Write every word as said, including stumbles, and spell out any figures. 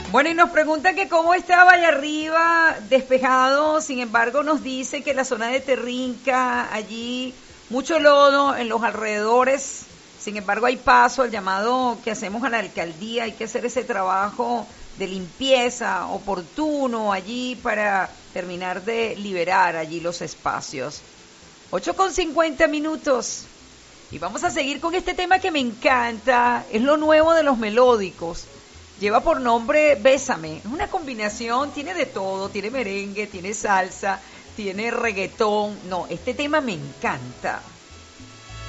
Bueno, y nos preguntan que cómo estaba allá arriba, despejado, sin embargo nos dice que la zona de Terrinca, allí mucho lodo en los alrededores, sin embargo hay paso, el llamado que hacemos a la alcaldía, hay que hacer ese trabajo de limpieza oportuno allí para terminar de liberar allí los espacios. ocho con cincuenta minutos. Y vamos a seguir con este tema que me encanta, es lo nuevo de los melódicos. Lleva por nombre Bésame, es una combinación, tiene de todo, tiene merengue, tiene salsa, tiene reggaetón. No, este tema me encanta.